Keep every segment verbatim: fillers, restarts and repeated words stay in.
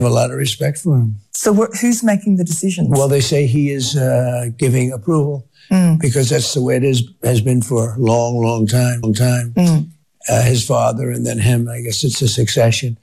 I have a lot of respect for him. So wh- who's making the decisions? Well, they say he is uh, giving approval mm. because that's the way it is, has been for a long, long time, long time. Mm. Uh, his father and then him, I guess it's a succession.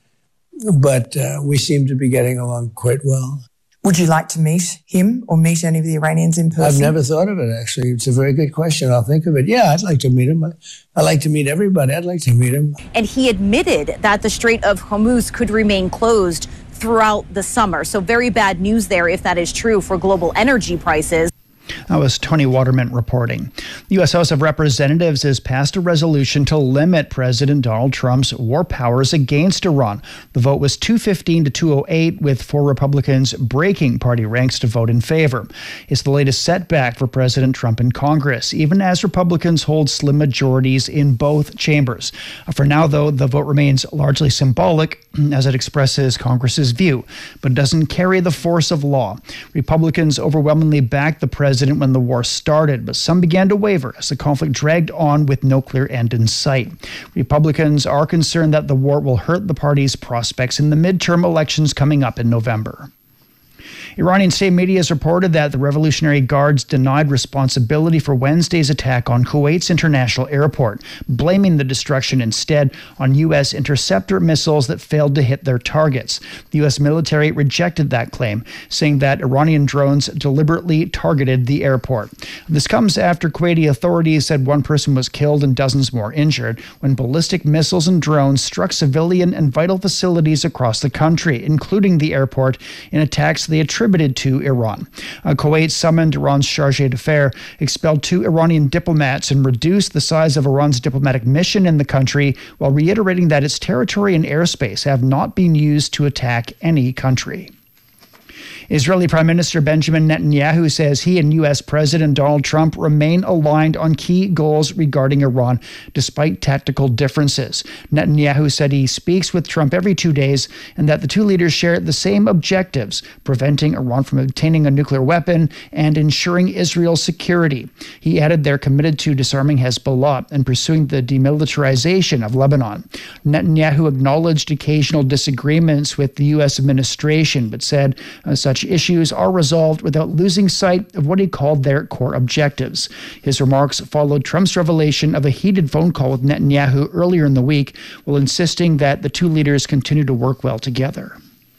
But uh, we seem to be getting along quite well. Would you like to meet him or meet any of the Iranians in person? I've never thought of it, actually. It's a very good question. I'll think of it. Yeah, I'd like to meet him. I'd like to meet everybody. I'd like to meet him. And he admitted that the Strait of Hormuz could remain closed throughout the summer. So very bad news there if that is true for global energy prices. That was Tony Waterman reporting. The U S House of Representatives has passed a resolution to limit President Donald Trump's war powers against Iran. The vote was two fifteen to two oh eight, with four Republicans breaking party ranks to vote in favor. It's the latest setback for President Trump in Congress, even as Republicans hold slim majorities in both chambers. For now, though, the vote remains largely symbolic as it expresses Congress's view, but doesn't carry the force of law. Republicans overwhelmingly backed the president when the war started, but some began to waver as the conflict dragged on with no clear end in sight. Republicans are concerned that the war will hurt the party's prospects in the midterm elections coming up in November. Iranian state media has reported that the Revolutionary Guards denied responsibility for Wednesday's attack on Kuwait's international airport, blaming the destruction instead on U S interceptor missiles that failed to hit their targets. The U S military rejected that claim, saying that Iranian drones deliberately targeted the airport. This comes after Kuwaiti authorities said one person was killed and dozens more injured when ballistic missiles and drones struck civilian and vital facilities across the country, including the airport, in attacks they attributed to Iran. Uh, Kuwait summoned Iran's charge d'affaires, expelled two Iranian diplomats, and reduced the size of Iran's diplomatic mission in the country, while reiterating that its territory and airspace have not been used to attack any country. Israeli Prime Minister Benjamin Netanyahu says he and U S President Donald Trump remain aligned on key goals regarding Iran, despite tactical differences. Netanyahu said he speaks with Trump every two days and that the two leaders share the same objectives: preventing Iran from obtaining a nuclear weapon and ensuring Israel's security. He added they're committed to disarming Hezbollah and pursuing the demilitarization of Lebanon. Netanyahu acknowledged occasional disagreements with the U S administration, but said uh, such issues are resolved without losing sight of what he called their core objectives. His remarks followed Trump's revelation of a heated phone call with Netanyahu earlier in the week, while insisting that the two leaders continue to work well together.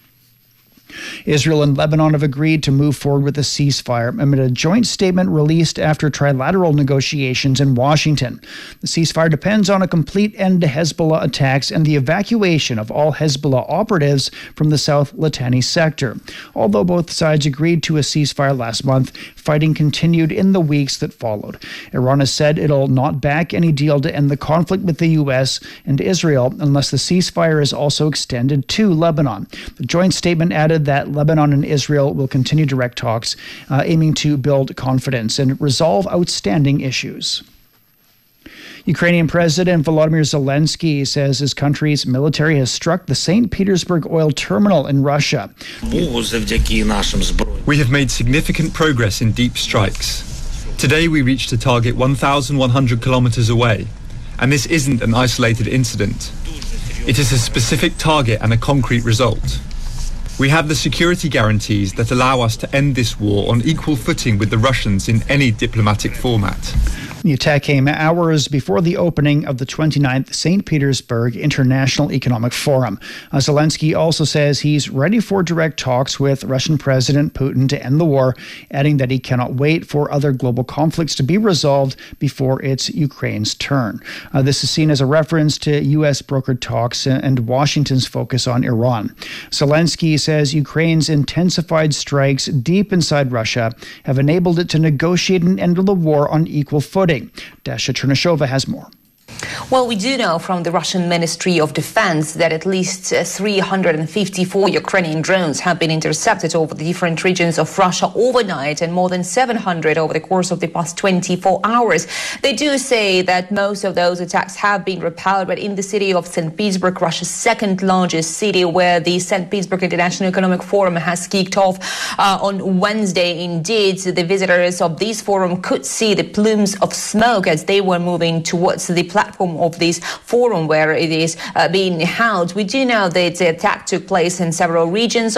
Israel and Lebanon have agreed to move forward with a ceasefire amid a joint statement released after trilateral negotiations in Washington. The ceasefire depends on a complete end to Hezbollah attacks and the evacuation of all Hezbollah operatives from the South Litani sector. Although both sides agreed to a ceasefire last month, fighting continued in the weeks that followed. Iran has said it'll not back any deal to end the conflict with the U S and Israel unless the ceasefire is also extended to Lebanon. The joint statement added that Lebanon and Israel will continue direct talks, uh, aiming to build confidence and resolve outstanding issues. Ukrainian President Volodymyr Zelensky says his country's military has struck the Saint Petersburg oil terminal in Russia. We have made significant progress in deep strikes. Today we reached a target one thousand one hundred kilometers away, and this isn't an isolated incident. It is a specific target and a concrete result. We have the security guarantees that allow us to end this war on equal footing with the Russians in any diplomatic format. The attack came hours before the opening of the twenty-ninth Saint Petersburg International Economic Forum. Uh, Zelensky also says he's ready for direct talks with Russian President Putin to end the war, adding that he cannot wait for other global conflicts to be resolved before it's Ukraine's turn. Uh, this is seen as a reference to U S brokered talks and Washington's focus on Iran. Zelensky says Ukraine's intensified strikes deep inside Russia have enabled it to negotiate an end to the war on equal footing. Dasha Chernashova has more. Well, we do know from the Russian Ministry of Defense that at least three hundred fifty-four Ukrainian drones have been intercepted over the different regions of Russia overnight, and more than seven hundred over the course of the past twenty-four hours. They do say that most of those attacks have been repelled, but in the city of Saint Petersburg, Russia's second largest city, where the Saint Petersburg International Economic Forum has kicked off uh, on Wednesday, indeed, the visitors of this forum could see the plumes of smoke as they were moving towards the platform platform of this forum where it is uh, being held. We do know that the attack took place in several regions